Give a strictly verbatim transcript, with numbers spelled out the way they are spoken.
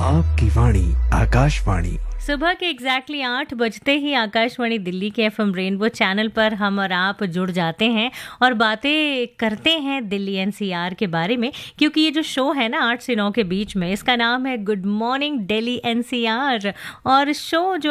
आपकी वाणी आकाशवाणी। सुबह के एग्जैक्टली आठ बजते ही आकाशवाणी दिल्ली के एफएम रेनबो चैनल पर हम और आप जुड़ जाते हैं और बातें करते हैं दिल्ली एनसीआर के बारे में, क्योंकि ये जो शो है ना आठ से नौ के बीच में, इसका नाम है गुड मॉर्निंग दिल्ली एनसीआर। और शो जो